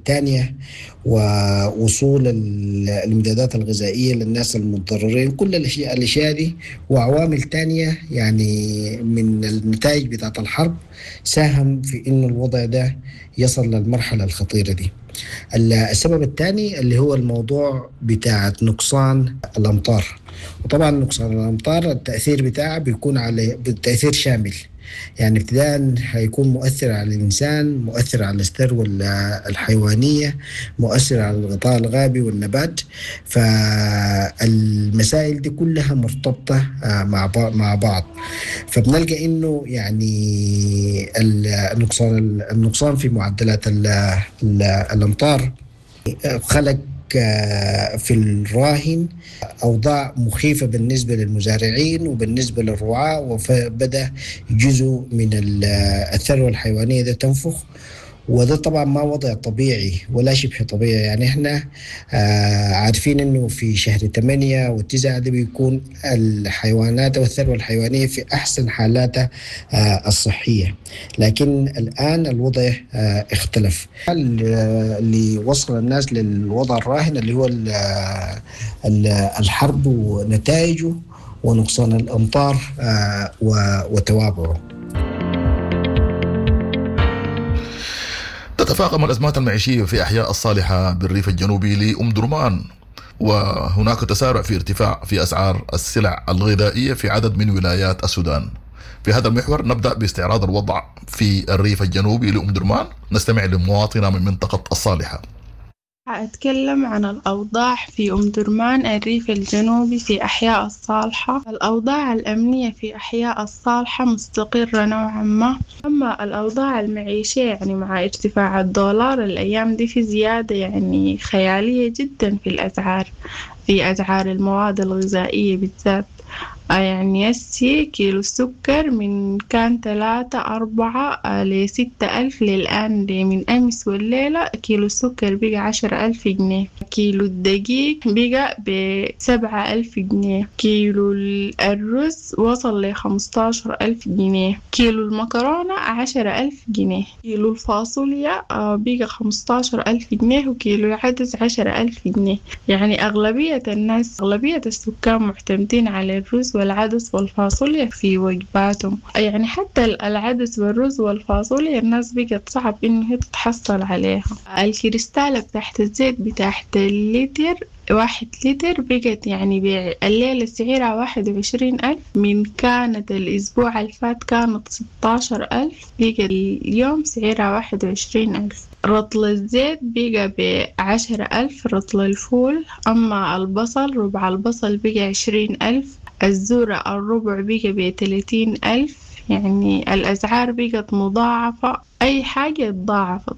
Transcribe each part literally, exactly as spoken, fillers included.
الثانية ووصول المدادات الغذائية للناس المتضررين، كل الأشياء الأشياء دي وعوامل تانية يعني من النتائج بتاعت الحرب ساهم في إنه الوضع ده يصل للمرحلة الخطيرة دي. السبب الثاني اللي هو الموضوع بتاع نقصان الأمطار. وطبعا نقصان الأمطار التأثير بتاعه بيكون على بالتأثير شامل، يعني ابتداء هيكون مؤثر على الإنسان، مؤثر على الثروة الحيوانية، مؤثر على الغطاء الغابي والنبات. فالمسائل دي كلها مرتبطة مع مع بعض. فبنلقى إنه يعني النقصان النقصان في معدلات الأمطار خلق في الراهن أوضاع مخيفة بالنسبة للمزارعين وبالنسبة للرعاة، وبدأ جزء من الثروة الحيوانية ده تنفخ. وده طبعا ما وضع طبيعي ولا شبه طبيعي. يعني احنا آه عارفين انه في شهر ثمانية والتسعة ده بيكون الحيوانات والثروة الحيوانية في احسن حالاتها آه الصحية، لكن الان الوضع آه اختلف. اللي وصل الناس للوضع الراهن اللي هو الحرب ونتائجه ونقصان الامطار آه وتوابعه. تتفاقم الأزمات المعيشية في أحياء الصالحة بالريف الجنوبي لأم درمان، وهناك تسارع في ارتفاع في أسعار السلع الغذائية في عدد من ولايات السودان. في هذا المحور نبدأ باستعراض الوضع في الريف الجنوبي لأم درمان. نستمع لمواطنة من منطقة الصالحة. أتكلم عن الأوضاع في أم درمان الريف الجنوبي في أحياء الصالحة. الأوضاع الأمنية في أحياء الصالحة مستقرة نوعا ما، أما الأوضاع المعيشية يعني مع ارتفاع الدولار الأيام دي في زيادة يعني خيالية جدا في الأسعار في أسعار المواد الغذائية بالذات. يعني هسي كيلو السكر من كان ثلاثة أربعة لستة ألف للآن من أمس والليلة كيلو السكر بقى عشر ألف جنيه، كيلو الدقيق بقى بسبعة ألف جنيه، كيلو الرز وصل لخمستاشر ألف جنيه، كيلو المكرونة عشرة ألف جنيه، كيلو الفاصوليا بقى خمستاشر ألف جنيه، وكيلو العدس عشرة ألف جنيه. يعني أغلبية الناس أغلبية السكان معتمدين على الرز والعدس والفاصوليا في وجباتهم. يعني حتى العدس والرز والفاصوليا الناس بقت صعب إنه هي تتحصل عليها. الكريستالة بتاعت الزيت بتاعت اللتر واحد لتر بقت يعني الليلة سعرها واحد وعشرين ألف، من كانت الأسبوع الفات كانت ستاشر ألف، بقت اليوم سعرها واحد وعشرين ألف. رطل الزيت بقى بعشرة ألف رطل الفول، أما البصل ربع البصل بقى عشرين ألف، الذرة الربع بقى بثلاثين ألف. يعني الأسعار بقت مضاعفة، أي حاجة اتضاعفت.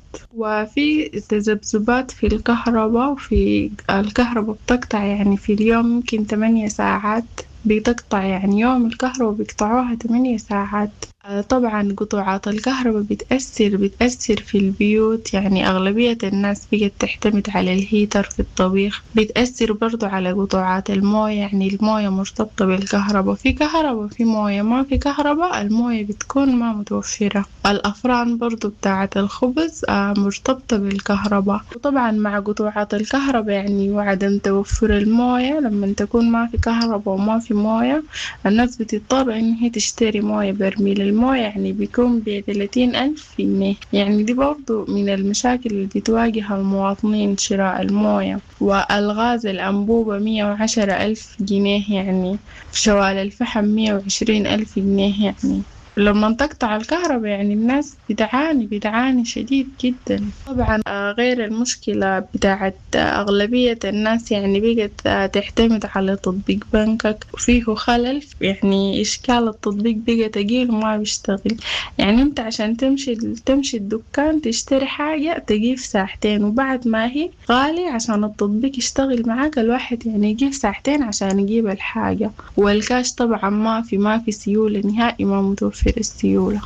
وفي تذبذبات في الكهرباء، وفي الكهرباء بتقطع يعني في اليوم ممكن ثمانية ساعات بتقطع، يعني يوم الكهرباء بيقطعوها ثمانية ساعات. طبعا قطوعات الكهرباء بتأثر بتأثر في البيوت، يعني أغلبية الناس بقت تعتمد على الهيتر في الطبيخ. بتأثر برضو على قطوعات الموية، يعني الموية مرتبطة بالكهرباء، في كهرباء في موية، ما في كهرباء الموية بتكون ما متوفرة. الأفران برضو بتاعة الخبز مرتبطة بالكهرباء. وطبعا مع قطوعات الكهرباء يعني وعدم توفر الموية، لما تكون ما في كهرباء وما في موية الناس بتضطر إن هي تشتري موية. برميل الموية يعني بيكون بثلاثين ألف جنيه. يعني دي برضو من المشاكل اللي بتواجه المواطنين، شراء الموية. والغاز الأنبوبة مية وعشرة ألف جنيه، يعني شوال الفحم مية وعشرين ألف جنيه. يعني لما تقطع الكهرباء يعني الناس بتعاني بتعاني شديد جدا. طبعا غير المشكلة بتاعت أغلبية الناس يعني بقت تعتمد على تطبيق بنكك وفيه خلل، يعني إشكال التطبيق بقى تقيل وما بيشتغل. يعني أنت عشان تمشي تمشي الدكان تشتري حاجة تجيب ساعتين، وبعد ما هي غالي عشان التطبيق يشتغل معاك الواحد يعني يجيب ساعتين عشان يجيب الحاجة. والكاش طبعا ما في ما في سيولة نهائي، ما متوفر السيولة.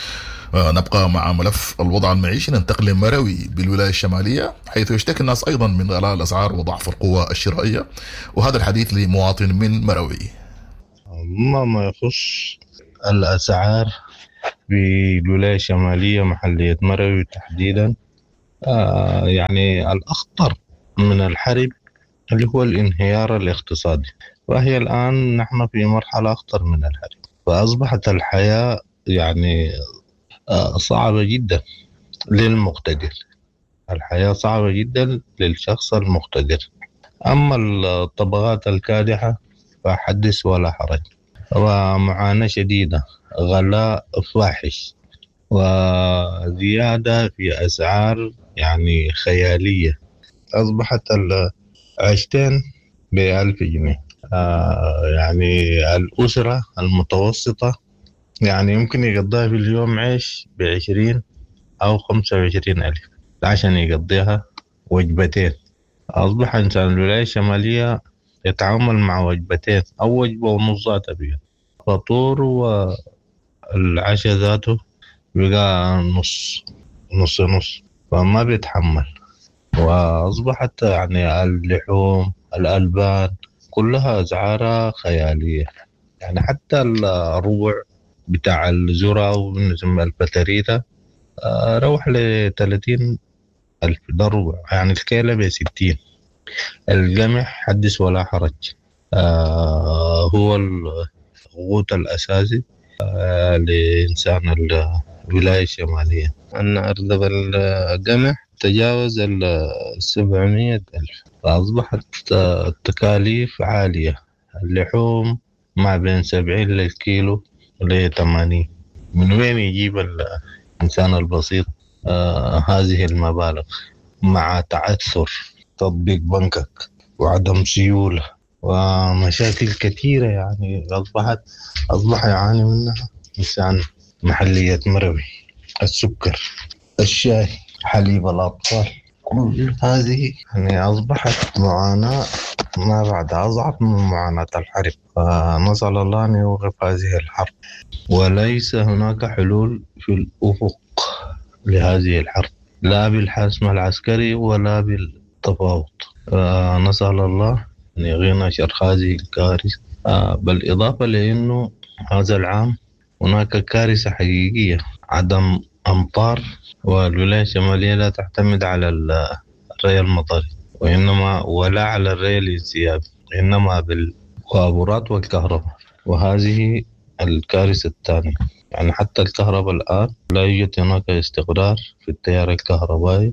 آه نبقى مع ملف الوضع المعيشي. ننتقل لمروي بالولاية الشمالية، حيث يشتكي الناس أيضا من غلاء الأسعار وضعف القوة الشرائية، وهذا الحديث لمواطن من مروي. ما ما يخص الأسعار بالولاية الشمالية محلية مروي تحديدا، آه يعني الأخطر من الحرب اللي هو الانهيار الاقتصادي، وهي الآن نحن في مرحلة أخطر من الحرب، فأصبحت الحياة يعني آه صعبة جدا للمقتدر. الحياة صعبة جدا للشخص المقتدر. أما الطبقات الكادحة فحدث ولا حرج، ومعاناة شديدة، غلاء فاحش، وزيادة في أسعار يعني خيالية. أصبحت العيشتين بألف جنيه. آه يعني الأسرة المتوسطة يعني يمكن يقضيها في اليوم عيش بعشرين أو خمسة وعشرين ألف عشان يقضيها وجبتين. أصبح إنسان الولاية الشمالية يتعامل مع وجبتين أو وجبة ونص ذاتها بيها، فطور والعشاء ذاته بقى نص نص نص، فما بيتحمل. وأصبحت يعني اللحوم الألبان كلها أسعارها خيالية. يعني حتى الربع بتاع الذرة ونسمى البتريتا آه، روح لثلاثين ألف، ده ربع يعني الكيلة بستين. القمح حدث ولا حرج، آه هو الغوط الأساسي آه لإنسان الولاية الشمالية. أن أردب القمح تجاوز السبعمية ألف، فأصبحت التكاليف عالية. اللحوم ما بين سبعين للكيلو لثمانين. من وين يجيب الإنسان البسيط آه هذه المبالغ مع تعثر تطبيق بنكك وعدم سيولة ومشاكل كثيرة؟ يعني أصبحت أصبح يعاني منها إنسان محلية مروي، السكر، الشاي، حليب الأطفال، كل هذه يعني أصبحت معاناة ما بعد أضعف من معاناة الحرب. فنسأل الله أن يوقف هذه الحرب، وليس هناك حلول في الأفق لهذه الحرب، لا بالحسم العسكري ولا بالتفاوض. نسأل الله أن يغينا شر هذه الكارثة. بالإضافة لأنه هذا العام هناك كارثة حقيقية، عدم أمطار، والولاية الشمالية لا تعتمد على الري المطري وإنما ولا على الري الانسيابي، إنما بالكابورات والكهرباء. وهذه الكارثة الثانية. يعني حتى الكهرباء الآن لا يوجد هناك استقرار في التيار الكهربائي،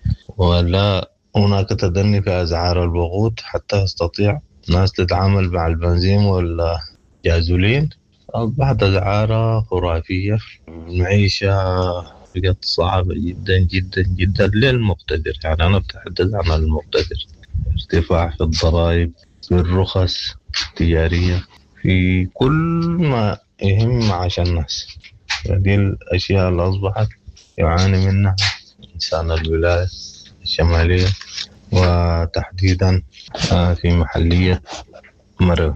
ولا هناك تدني في أسعار الوقود حتى يستطيع الناس تتعامل مع البنزين والجازولين. أصبحت أسعارها خرافية، المعيشة بقت صعبة جدا جدا جدا للمقتدر. يعني أنا بتحدث عن المقتدر. ارتفاع في الضرائب، في الرخص التجارية، في كل ما يهم معاش الناس. هذه الأشياء اللي أصبحت يعاني منها إنسان الولاية الشمالية، وتحديدا في محلية مرو.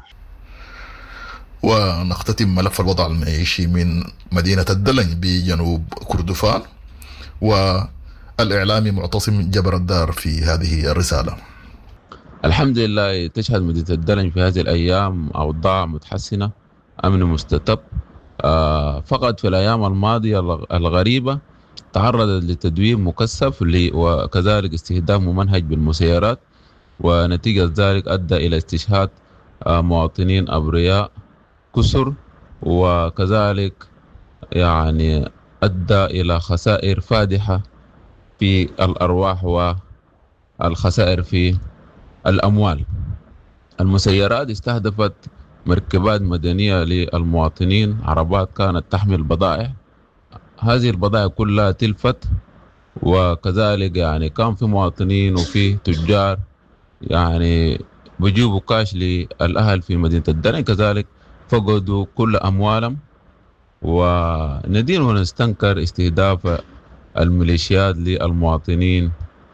ونختتم ملف الوضع المعيشي من مدينة الدلن بجنوب كردفان، والإعلامي معتصم جبر الدار في هذه الرسالة. الحمد لله تشهد مدينة الدلن في هذه الأيام أوضاع متحسنة، أمن مستتب. آه فقط في الأيام الماضية الغريبة تعرضت لتدوير مكثف وكذلك استهداف ممنهج بالمسيرات، ونتيجة ذلك أدى إلى استشهاد آه مواطنين أبرياء كسر، وكذلك يعني أدى إلى خسائر فادحة في الأرواح والخسائر في الأموال. المسيرات استهدفت مركبات مدنية للمواطنين، عربات كانت تحمل بضائع، هذه البضائع كلها تلفت. وكذلك يعني كان في مواطنين وفي تجار يعني بيجيبوا كاش للأهل في مدينة الدلن، كذلك فقدوا كل أموالهم. وندين ونستنكر استهداف الميليشيات للمواطنين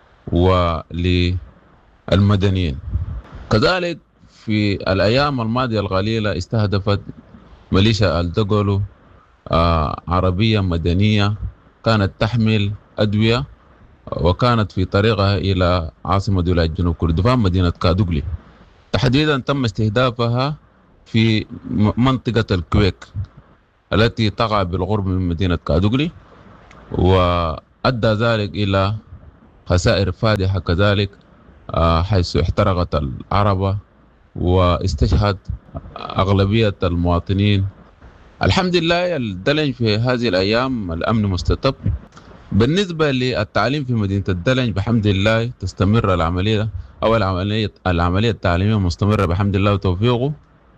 وللمدنيين. كذلك في الأيام الماضية القليلة استهدفت ميليشيا الدقلو آه عربية مدنية كانت تحمل أدوية، وكانت في طريقها إلى عاصمة ولاية جنوب كردفان مدينة كادوغلي. تحديدا تم استهدافها في منطقة الكويك التي تقع بالقرب من مدينة كادوغلي، وأدى ذلك إلى خسائر فادحة كذلك، حيث احترقت العربة واستشهد أغلبية المواطنين. الحمد لله الدلنج في هذه الأيام الأمن مستتب. بالنسبة للتعليم في مدينة الدلنج بحمد الله تستمر العملية أو العملية العملية التعليمية مستمرة بحمد الله وتوفيقه،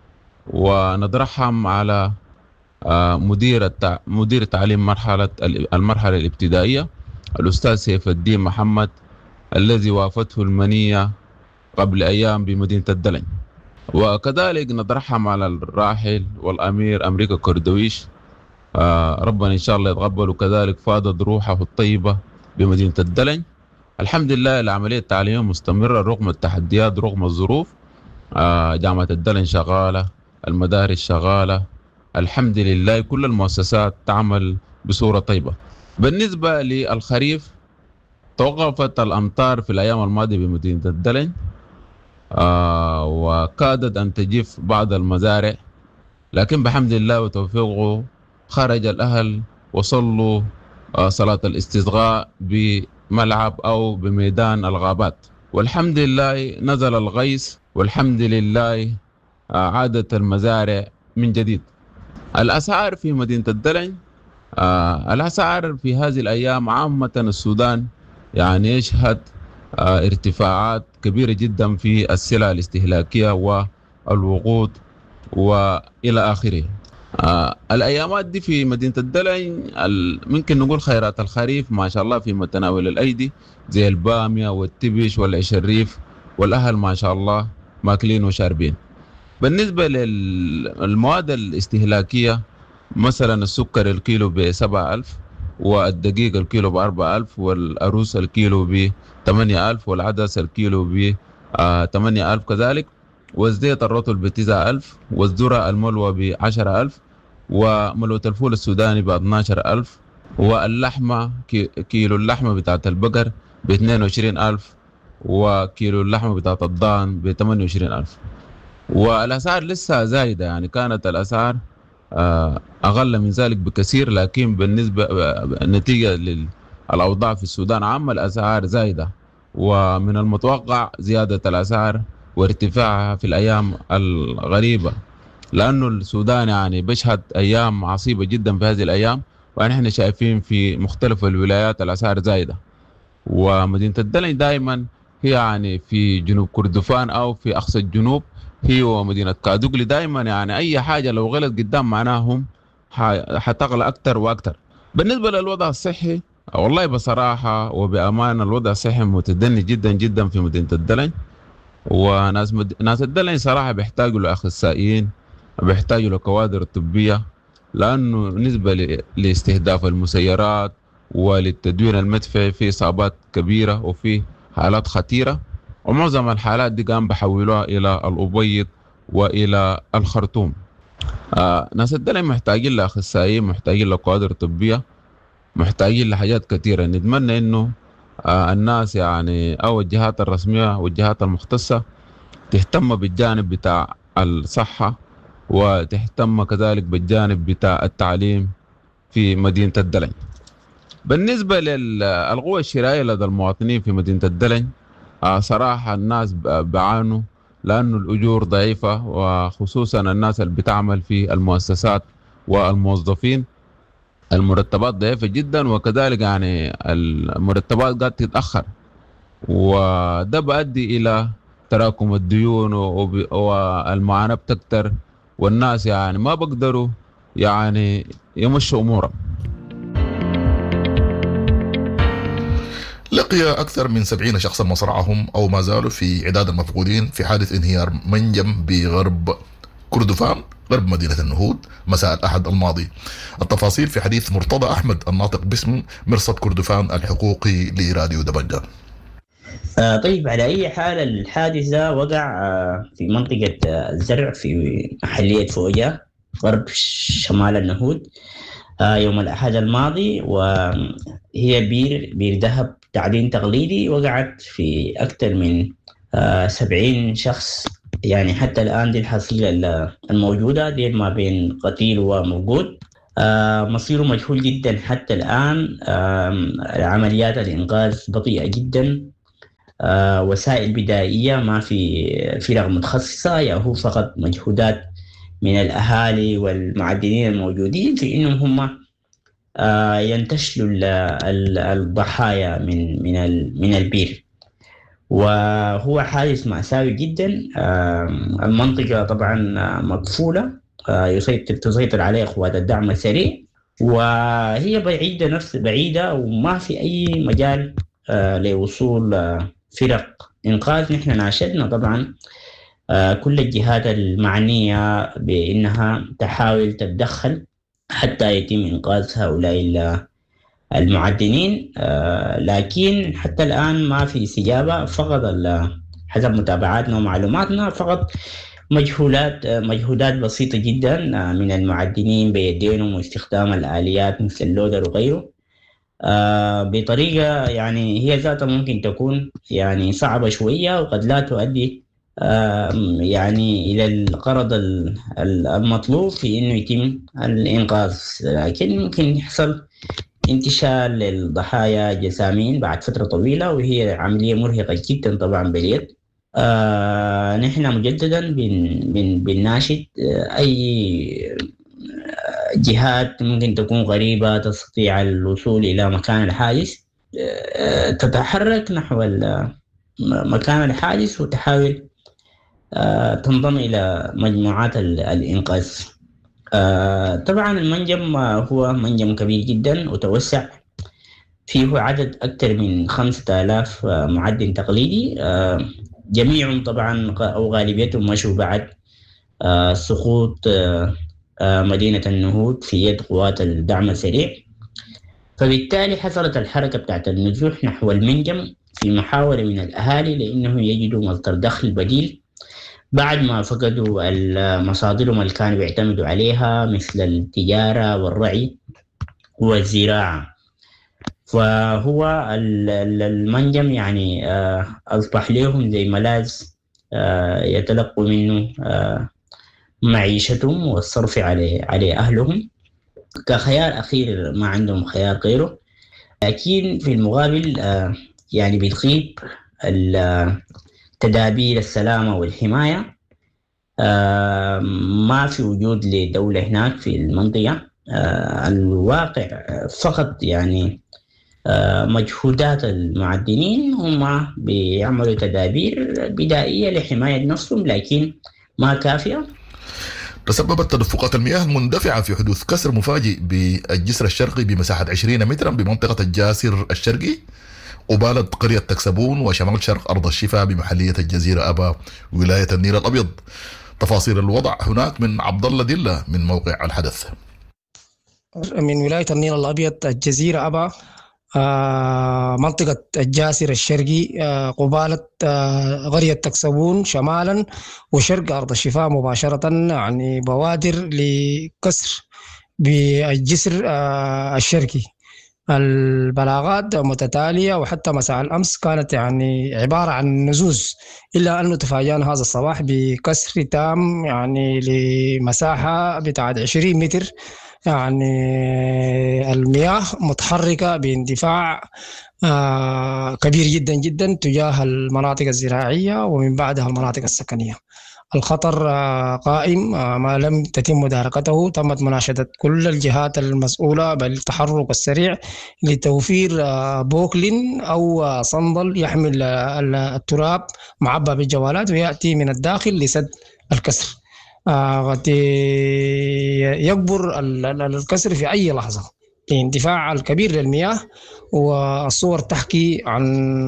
ونترحم على مدير التع... مدير تعليم مرحلة المرحلة الابتدائية الأستاذ سيف الدين محمد الذي وافته المنية قبل أيام بمدينة الدلنج. وكذلك نترحم على الراحل والأمير أمريكا كردويش، آه ربنا إن شاء الله يتقبل، كذلك فاضت روحه الطيبة بمدينة الدلنج. الحمد لله العملية التعليمية مستمرة رغم التحديات رغم الظروف. آه جامعة الدلنج شغالة، المدارس شغالة، الحمد لله كل المؤسسات تعمل بصورة طيبة. بالنسبة للخريف توقفت الأمطار في الأيام الماضية بمدينة الدلنج، آه وكادت أن تجف بعض المزارع، لكن بحمد الله وتوفيقه خرج الأهل وصلوا آه صلاة الاستسقاء بملعب أو بميدان الغابات، والحمد لله نزل الغيث، والحمد لله آه عادت المزارع من جديد. الأسعار في مدينة الدلنج، آه الأسعار في هذه الأيام عامة السودان يعني يشهد آه ارتفاعات كبيرة جدا في السلع الاستهلاكية والوقود وإلى آخره. آه الأيامات دي في مدينة الدلنج ممكن نقول خيرات الخريف ما شاء الله في متناول الأيدي زي البامية والتبش والعيش الريف، والأهل ما شاء الله ماكلين وشاربين. بالنسبة للمواد الاستهلاكية مثلا السكر الكيلو بسبعة ألف، والدقيق الكيلو بأربعة ألف، والأروس الكيلو بثمانية ألف، والعدس الكيلو بثمانية ألف كذلك، والزيت الرطل بتسعة ألف، والذرة الملوى بعشرة ألف، وملوة الفول السوداني باثناشر ألف، واللحمة كيلو اللحمة بتاعت البقر باثنين وعشرين ألف، وكيلو اللحمة بتاعت الضان بثمانية وعشرين ألف. والأسعار لسه زايدة، يعني كانت الأسعار أقل من ذلك بكثير، لكن بالنسبة نتيجة للأوضاع في السودان عامة الأسعار زايدة، ومن المتوقع زيادة الأسعار وارتفاعها في الأيام الغريبة، لأنه السودان يعني بيشهد أيام عصيبة جدا في هذه الأيام، ونحن شايفين في مختلف الولايات الأسعار زايدة. ومدينة الدلنج دائما هي يعني في جنوب كردفان أو في أقصى الجنوب هي ومدينة كادوغلي، دائما يعني أي حاجة لو غلط قدام معناهم حتغلى أكتر وأكتر. بالنسبة للوضع الصحي والله بصراحة وبأمان الوضع الصحي متدني جدا جدا في مدينة الدلنج، وناس مد... ناس الدلنج صراحة بيحتاجوا لأخصائيين، بيحتاجوا لكوادر طبية، لأنه نسبة ل... لاستهداف المسيرات وللتدوين المدفعي في إصابات كبيرة وفي حالات خطيرة، ومعظم الحالات دي قام بحولوها إلى الأبيض وإلى الخرطوم. آه ناس الدلنج محتاجين لأخصائيين، محتاجين لكوادر طبية، محتاجين لحاجات كثيرة. نتمنى إنه آه الناس يعني أو الجهات الرسمية والجهات المختصة تهتم بالجانب بتاع الصحة، وتهتم كذلك بالجانب بتاع التعليم في مدينة الدلنج. بالنسبة للقوة الشرائية لدى المواطنين في مدينة الدلنج، آه صراحة الناس بعانوا لأنه الأجور ضعيفة، وخصوصا الناس اللي بتعمل في المؤسسات والموظفين المرتبات ضعيفة جدا، وكذلك يعني المرتبات قاعدة تتأخر، وده بيؤدي إلى تراكم الديون والمعاناة بتكتر، والناس يعني ما بقدروا يعني يمشوا أمورهم. لقي أكثر من سبعين شخصا مصرعهم أو ما زالوا في عداد المفقودين في حادث انهيار منجم بغرب كردفان غرب مدينة النهود مساء الأحد الماضي. التفاصيل في حديث مرتضى أحمد الناطق باسم مرصد كردفان الحقوقي لراديو دبنجة. آه طيب، على أي حال الحادث ده وقع آه في منطقة آه الزرع في محلية فوجا غرب شمال النهود آه يوم الأحد الماضي، وهي بير بير ذهب تعدين تقليدي وقعت في أكثر من آه سبعين شخص. يعني حتى الآن دي الحصيلة الموجودة دي ما بين قتيل وموجود. مصيره مجهول جدا حتى الآن. عمليات الإنقاذ بطيئة جدا، وسائل بدائية، ما في فرق متخصصة، يا هو فقط مجهودات من الأهالي والمعدنين الموجودين في إنهم هم ينتشلوا الضحايا من من من البير. وهو حادث مأساوي جدا. المنطقة طبعا مقفولة، يسيطر تسيطر عليها قوات الدعم السريع، وهي بعيدة نفس بعيدة وما في أي مجال لوصول فرق إنقاذ. نحن ناشدنا طبعا كل الجهات المعنية بأنها تحاول تتدخل حتى يتم إنقاذ هؤلاء المعدنين، لكن حتى الآن ما في استجابة. فقط حسب متابعاتنا ومعلوماتنا فقط مجهولات مجهودات بسيطة جدا من المعدنين بيدينهم واستخدام الآليات مثل اللودر وغيره بطريقة يعني هي ذاتها ممكن تكون يعني صعبة شوية، وقد لا تؤدي يعني إلى الغرض المطلوب في إنه يتم الإنقاذ، لكن ممكن يحصل انتشال للضحايا جسامين بعد فترة طويلة، وهي عملية مرهقة جدا طبعا باليد. آه نحن مجددا بن بن بنناشد أي جهات ممكن تكون غريبة تستطيع الوصول إلى مكان الحادث آه تتحرك نحو مكان الحادث وتحاول آه تنضم إلى مجموعات الإنقاذ. آه طبعا المنجم هو منجم كبير جدا وتوسع، فيه عدد أكثر من خمسة آلاف معدن تقليدي، آه جميعهم طبعا أو غالبيتهم مشوا بعد آه سقوط آه آه مدينة النهود في يد قوات الدعم السريع. فبالتالي حصلت الحركة بتاعت النزوح نحو المنجم في محاولة من الأهالي لأنهم يجدوا مصدر دخل بديل بعد ما فقدوا المصادرهم اللي كانوا بيعتمدوا عليها مثل التجارة والرعي والزراعة. فهو المنجم يعني أصبح لهم زي ملاذ يتلقوا منه معيشتهم والصرف على على أهلهم كخيار أخير، ما عندهم خيار غيره. لكن في المقابل يعني بتغيب تدابير السلامة والحماية، ما في وجود لدولة هناك في المنطقة. الواقع فقط يعني مجهودات المعدنين، هم بيعملوا تدابير بدائية لحماية نفسهم لكن ما كافية. تسببت تدفقات المياه المندفعة في حدوث كسر مفاجئ بالجسر الشرقي بمساحة عشرين مترا بمنطقة الجاسر الشرقي قبالة قرية تكسبون وشمال شرق أرض الشفاء بمحلية الجزيرة أبا ولاية النيل الأبيض. تفاصيل الوضع هناك من عبد الله دلة من موقع الحدث. من ولاية النيل الأبيض الجزيرة أبا، آه منطقة الجاسر الشرقي، آه قبالة آه قرية تكسبون شمالا وشرق أرض الشفاء مباشرة، يعني بوادر لكسر بالجسر آه الشرقي. البلاغات متتالية وحتى مساء الأمس كانت يعني عبارة عن نزوز، إلا أنه تفاجأنا هذا الصباح بكسر تام يعني لمساحة بتاعت عشرين متر. يعني المياه متحركة باندفاع آه كبير جدا جدا تجاه المناطق الزراعية ومن بعدها المناطق السكنية. الخطر آه قائم، آه ما لم تتم مداركته. تمت مناشدة كل الجهات المسؤولة بالتحرك السريع لتوفير آه بوكلين أو آه صندل يحمل آه التراب معبى بالجوالات ويأتي من الداخل لسد الكسر. قد يكبر الكسر في أي لحظة الاندفاع الكبير للمياه، والصور تحكي عن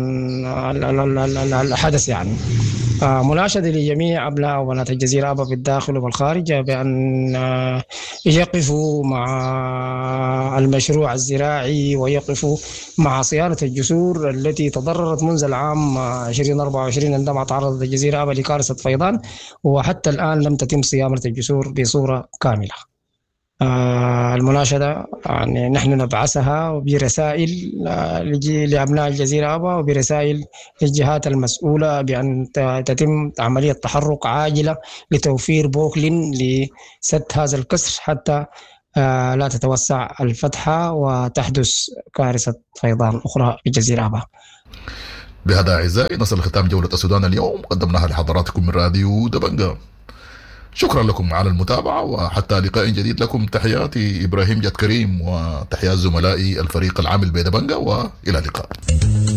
الحدث. يعني مناشدة لجميع أبناء وبنات الجزيرة أبا بالداخل وبالخارج بأن يقفوا مع المشروع الزراعي ويقفوا مع صيانة الجسور التي تضررت منذ العام ألفين وأربعة وعشرين عندما تعرضت الجزيرة أبا لكارثة فيضان، وحتى الآن لم تتم صيانة الجسور بصورة كاملة. المناشدة يعني نحن نبعثها برسائل لأبناء الجزيرة أبا وبرسائل للجهات المسؤولة بأن تتم عملية تحرك عاجلة لتوفير بوكلين لسد هذا الكسر حتى لا تتوسع الفتحة وتحدث كارثة فيضان أخرى في جزيرة أبا. بهذا أعزائي نصل ختام جولة السودان اليوم، قدمناها لحضراتكم من راديو دبنجة. شكرا لكم على المتابعة، وحتى لقاء جديد لكم تحياتي إبراهيم جد كريم وتحيات زملائي الفريق العامل بدبنجة، وإلى اللقاء.